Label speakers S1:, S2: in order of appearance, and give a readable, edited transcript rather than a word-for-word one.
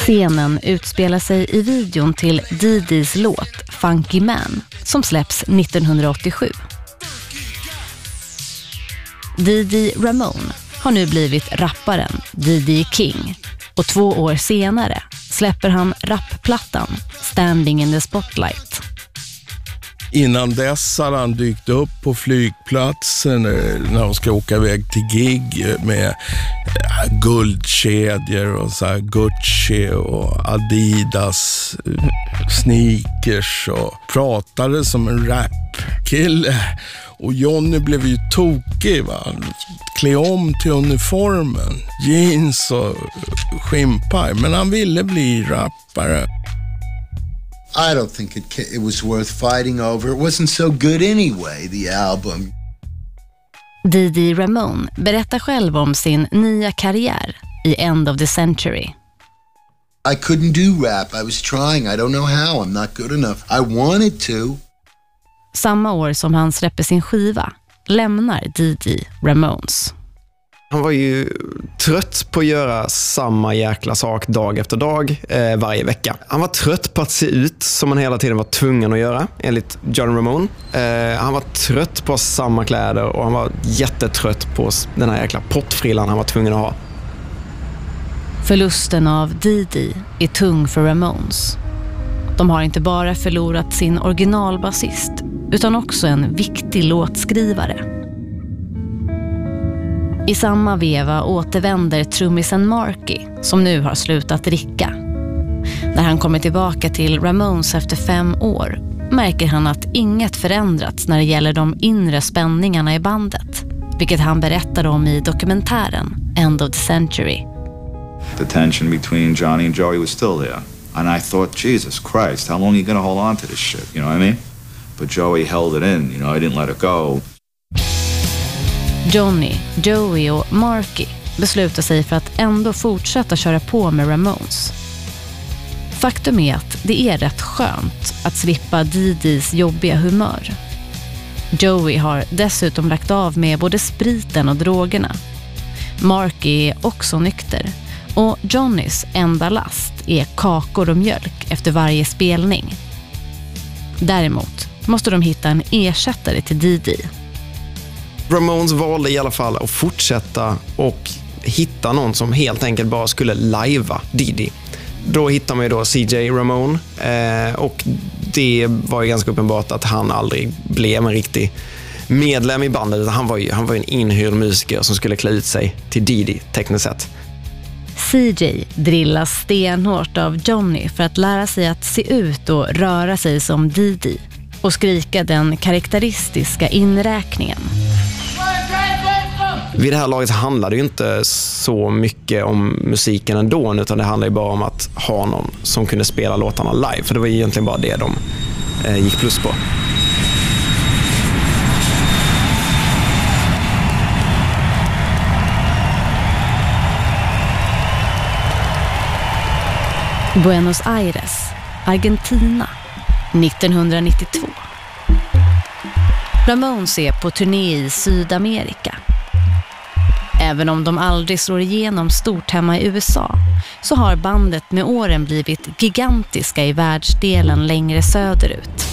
S1: Scenen utspelar sig i videon till Dee Dees låt Funky Man som släpps 1987. Dee Dee Ramone har nu blivit rapparen Dee Dee King och 2 år senare släpper han rapplattan Standing in the Spotlight.
S2: Innan dess hade han dykt upp på flygplatsen när de ska åka iväg till gig med guldkedjor och så här Gucci och Adidas sneakers och pratade som en rapkille. Och Johnny blev ju tokig, va? Klä om till uniformen, jeans och skimpar, men han ville bli rappare.
S3: I don't think it was worth fighting over. It wasn't so good anyway, the album.
S1: Dee Dee Ramone berättar själv om sin nya karriär i End of the Century.
S3: I couldn't do rap. I was trying. I don't know how. I'm not good enough. I wanted to.
S1: Samma år som han släpper sin skiva lämnar Dee Dee Ramones.
S4: Han var ju trött på att göra samma jäkla sak dag efter dag varje vecka. Han var trött på att se ut som han hela tiden var tvungen att göra, enligt John Ramone. Han var trött på samma kläder och han var jättetrött på den här jäkla pottfrillan han var tvungen att ha.
S1: Förlusten av Dee Dee är tung för Ramones. De har inte bara förlorat sin originalbasist utan också en viktig låtskrivare. I samma veva återvänder trummisen Marky, som nu har slutat dricka. När han kommer tillbaka till Ramones efter 5 år märker han att inget förändrats när det gäller de inre spänningarna i bandet, vilket han berättar om i dokumentären End of the Century.
S5: The tension between Johnny and Joey was still there. And I thought, Jesus Christ, how long are you going to hold on to this shit? You know what I mean? But Joey held it in, you know, he didn't let it go.
S1: Johnny, Joey och Marky beslutar sig för att ändå fortsätta köra på med Ramones. Faktum är att det är rätt skönt att slippa Dee Dees jobbiga humör. Joey har dessutom lagt av med både spriten och drogerna. Marky är också nykter. Och Johnnys enda last är kakor och mjölk efter varje spelning. Däremot måste de hitta en ersättare till Dee Dee.
S4: Ramones valde i alla fall att fortsätta och hitta någon som helt enkelt bara skulle livea Dee Dee. Då hittar man ju då CJ Ramone och det var ju ganska uppenbart att han aldrig blev en riktig medlem i bandet. Han var ju en inhyrd musiker som skulle klä ut sig till Dee Dee tekniskt sett.
S1: CJ drillas stenhårt av Johnny för att lära sig att se ut och röra sig som Dee Dee och skrika den karaktäristiska inräkningen.
S4: Vid det här laget handlade det ju inte så mycket om musiken ändå, utan det handlade ju bara om att ha någon som kunde spela låtarna live, för det var egentligen bara det de gick plus på.
S1: Buenos Aires, Argentina, 1992. Ramones är på turné i Sydamerika. Även om de aldrig slår igenom stort hemma i USA så har bandet med åren blivit gigantiska i världsdelen längre söderut.